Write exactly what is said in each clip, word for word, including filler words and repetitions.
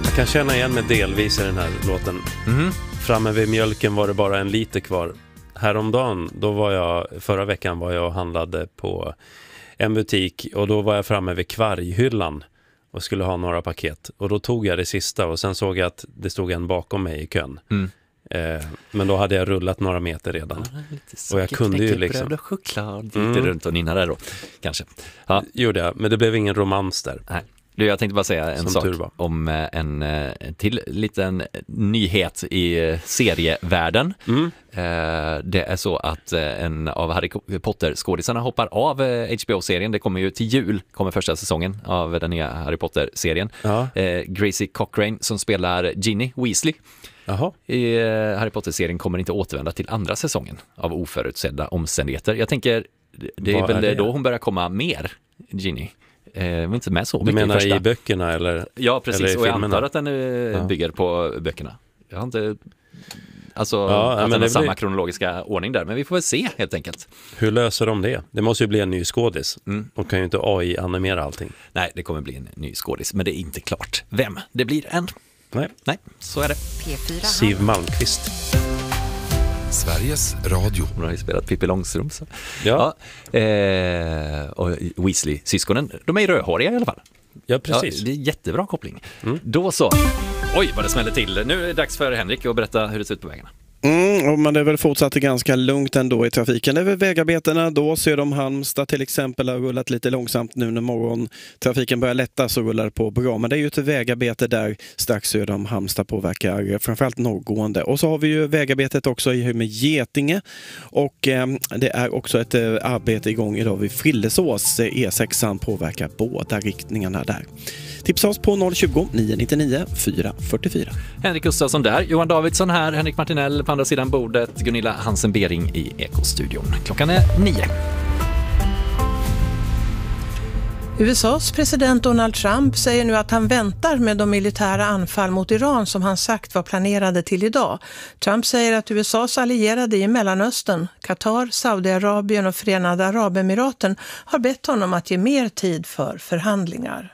Jag kan känna igen mig delvis i den här låten. Mm. Framme vid mjölken var det bara en liter kvar. Häromdagen, då var jag, förra veckan var jag och handlade på en butik och då var jag framme vid kvarghyllan och skulle ha några paket. Och då tog jag det sista och sen såg jag att det stod en bakom mig i kön. Mm. Eh, men då hade jag rullat några meter redan. Ja, lite och jag kunde ju liksom... bröd och choklad. Mm. Lite runt och nynna där då, kanske. Ja. Gjorde jag, men det blev ingen romans där. Nej. Du, jag tänkte bara säga en Som sak om en, en till liten nyhet i serievärlden. Mm. Det är så att en av Harry Potter-skådisarna hoppar av H B O-serien. Det kommer ju till jul, kommer första säsongen av den nya Harry Potter-serien. Ja. Gracie Cochrane som spelar Ginny Weasley. Jaha. I Harry Potter-serien kommer inte återvända till andra säsongen av oförutsedda omständigheter. Jag tänker, det är Vad väl är det? då hon börjar komma mer, Ginny. Eh, inte med så Du mycket menar i första. i böckerna eller? Ja, precis. eller i och jag filmerna? antar att den eh, bygger på böckerna. Jag har inte... Alltså, Ja, att men den har det samma blir- kronologiska ordning där. Men vi får väl se, helt enkelt. Hur löser de det? Det måste ju bli en ny skådis. Mm. De kan ju inte A I-animera allting. Nej, det kommer bli en ny skådis. Men det är inte klart vem det blir än. Nej. Nej, så är det. P fyra Siw Malmkvist. Sveriges Radio. Hon har ju spelat Pippi Långstrump. Så. Ja, Ja, eh, och Weasley-syskonen, de är rödhåriga i alla fall. ja precis. Ja, det är jättebra koppling. Mm. Då så. Oj, vad det smäller till. Nu är det dags för Henrik att berätta hur det ser ut på vägarna. Mm, men det är väl fortsatt ganska lugnt ändå i trafiken. Det är väl vägarbetena då, söder om Halmstad till exempel, har rullat lite långsamt nu när morgontrafiken börjar lätta, så rullar det på bra. Men det är ju ett vägarbete där strax söder om Halmstad påverkar framförallt norrgående. Och så har vi ju vägarbetet också i med Getinge, och eh, det är också ett eh, arbete igång idag vid Frillesås. E sexan påverkar båda riktningarna där. Tipsa oss på noll tjugo, nio nittionio, fyra fyrtiofyra. Henrik Gustafsson där, Johan Davidsson här, Henrik Martinell på andra sidan bordet, Gunilla Hansen-Bering i Ekostudion. Klockan är nio. U S A:s president Donald Trump säger nu att han väntar med de militära anfall mot Iran som han sagt var planerade till idag. Trump säger att U S A:s allierade i Mellanöstern, Qatar, Saudiarabien och Förenade Arabemiraten har bett honom att ge mer tid för förhandlingar.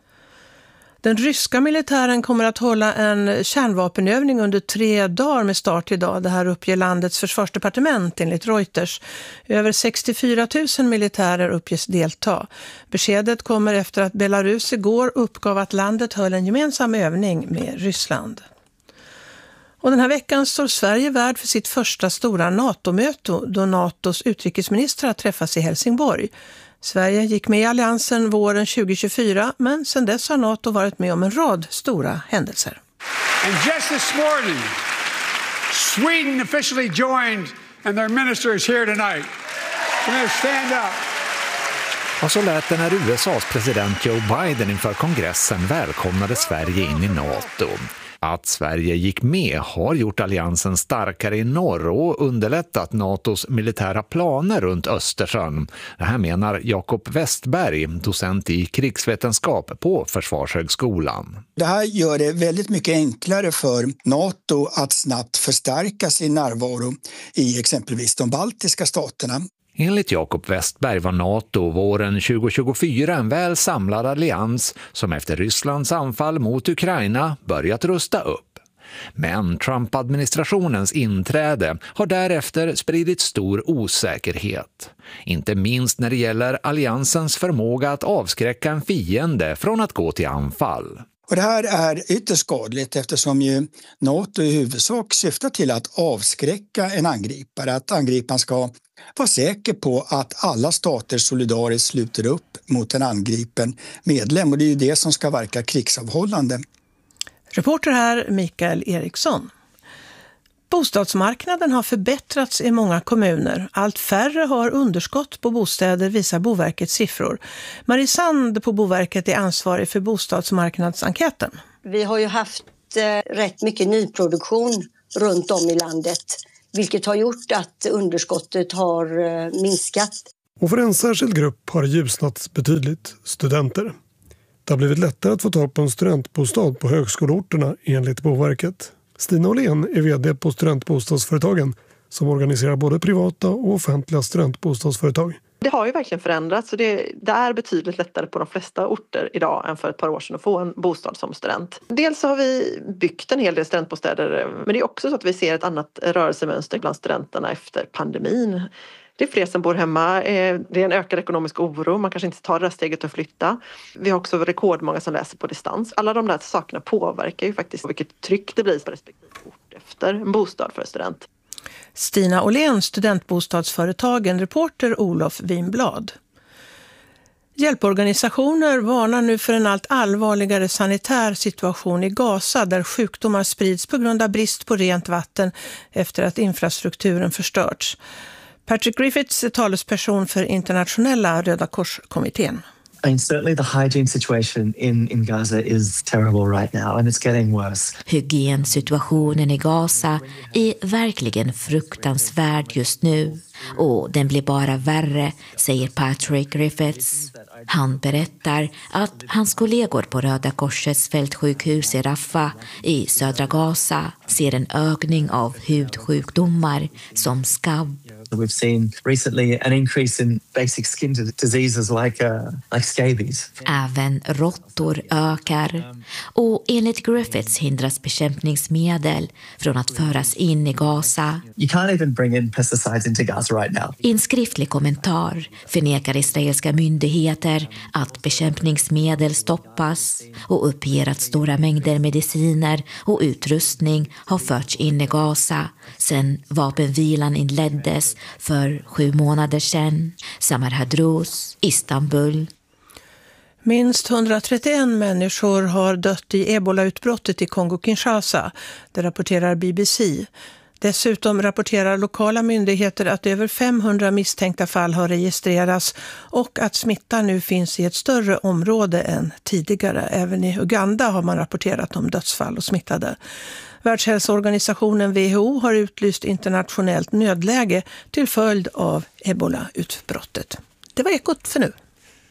Den ryska militären kommer att hålla en kärnvapenövning under tre dagar med start idag. Det här uppger landets försvarsdepartement enligt Reuters. Över sextiofyra tusen militärer uppges delta. Beskedet kommer efter att Belarus igår uppgav att landet höll en gemensam övning med Ryssland. Och den här veckan står Sverige värd för sitt första stora NATO-möte då NATOs utrikesministrar träffas i Helsingborg. Sverige gick med i alliansen våren tjugo tjugofyra, men sedan dess har NATO varit med om en rad stora händelser. And just this morning, Sweden officially joined and their minister is here tonight. Can they stand up? Och så lät det när U S A:s president Joe Biden inför kongressen välkomnade Sverige in i NATO. Att Sverige gick med har gjort alliansen starkare i norr och underlättat NATOs militära planer runt Östersjön. Det här menar Jakob Westberg, docent i krigsvetenskap på Försvarshögskolan. Det här gör det väldigt mycket enklare för NATO att snabbt förstärka sin närvaro i exempelvis de baltiska staterna. Enligt Jakob Westberg var NATO våren tjugo tjugofyra en väl samlad allians som efter Rysslands anfall mot Ukraina börjat rusta upp. Men Trump-administrationens inträde har därefter spridit stor osäkerhet. Inte minst när det gäller alliansens förmåga att avskräcka en fiende från att gå till anfall. Och det här är ytterst skadligt eftersom ju NATO i huvudsak syftar till att avskräcka en angripare. Att angriparen ska vara säker på att alla stater solidariskt sluter upp mot en angripen medlem. Och det är ju det som ska verka krigsavhållande. Reporter här Mikael Eriksson. Bostadsmarknaden har förbättrats i många kommuner. Allt färre har underskott på bostäder, visar Boverkets siffror. Marie Sand på Boverket är ansvarig för bostadsmarknadsenkäten. Vi har ju haft eh, rätt mycket nyproduktion runt om i landet, vilket har gjort att underskottet har eh, minskat. Och för en särskild grupp har det ljusnat betydligt, studenter. Det har blivit lättare att få tag på en studentbostad på högskoleorterna enligt Boverket. Stina Åhlén är vd på Studentbostadsföretagen som organiserar både privata och offentliga studentbostadsföretag. Det har ju verkligen förändrats, så det, det är betydligt lättare på de flesta orter idag än för ett par år sedan att få en bostad som student. Dels så har vi byggt en hel del studentbostäder, men det är också så att vi ser ett annat rörelsemönster bland studenterna efter pandemin. Det är fler som bor hemma, det är en ökad ekonomisk oro, man kanske inte tar det här steget att flytta. Vi har också rekordmånga som läser på distans. Alla de där sakerna påverkar ju faktiskt vilket tryck det blir på respektive ort efter en bostad för student. Stina Åhlén, studentbostadsföretagen, reporter Olof Winblad. Hjälporganisationer varnar nu för en allt allvarligare sanitär situation i Gaza där sjukdomar sprids på grund av brist på rent vatten efter att infrastrukturen förstörts. Patrick Griffiths är talesperson för internationella Röda Korskommittén. I mean, certainly the hygiene situation in, in Gaza is terrible right now and it's getting worse. Hygiensituationen i Gaza är verkligen fruktansvärd just nu och den blir bara värre, säger Patrick Griffiths. Han berättar att hans kollegor på Röda Korsets fältsjukhus i Rafah i södra Gaza ser en ökning av hudsjukdomar som skabb. We've seen recently an increase in basic skin diseases like uh, like scabies. Även råttor ökar och enligt Griffiths hindras bekämpningsmedel från att föras in i Gaza. You can't even bring in pesticides into Gaza right now. I en skriftlig kommentar förnekar israeliska myndigheter att bekämpningsmedel stoppas och uppger att stora mängder mediciner och utrustning har förts in i Gaza sedan vapenvilan inleddes för sju månader sedan. Samar Hadrous, Istanbul. Minst hundratrettioen människor har dött i Ebola-utbrottet i Kongo-Kinshasa. Det rapporterar B B C. Dessutom rapporterar lokala myndigheter att över femhundra misstänkta fall har registrerats och att smittan nu finns i ett större område än tidigare. Även i Uganda har man rapporterat om dödsfall och smittade. Världshälsoorganisationen W H O har utlyst internationellt nödläge till följd av Ebola-utbrottet. Det var Ekot för nu.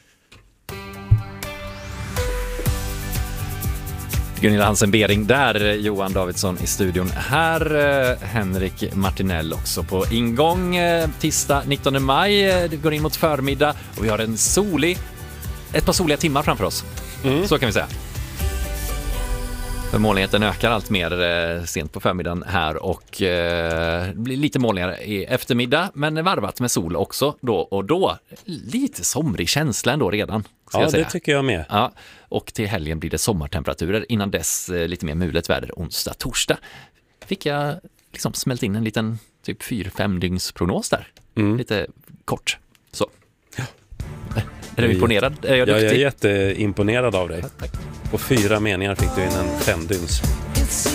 Gunilla Hansen-Bering där, Johan Davidsson i studion. Här eh, Henrik Martinell också på ingång. Eh, tisdag nittonde maj, eh, det går in mot förmiddag och vi har en solig, ett par soliga timmar framför oss. Mm. Så kan vi säga. För molnigheten ökar allt mer eh, sent på förmiddagen här och eh, blir lite molnigare i eftermiddag, men varvat med sol också då och då. Lite somrig känsla ändå redan. Ja, det tycker jag med. Ja, och till helgen blir det sommartemperaturer. Innan dess eh, lite mer mulet väder onsdag, torsdag. Fick jag liksom smält in en liten typ fyra fem dygns prognos där. Mm. Lite kort. Så. Ja. Är du imponerad? Är jag, jag är jätteimponerad av dig. På fyra meningar fick du in en femdyns.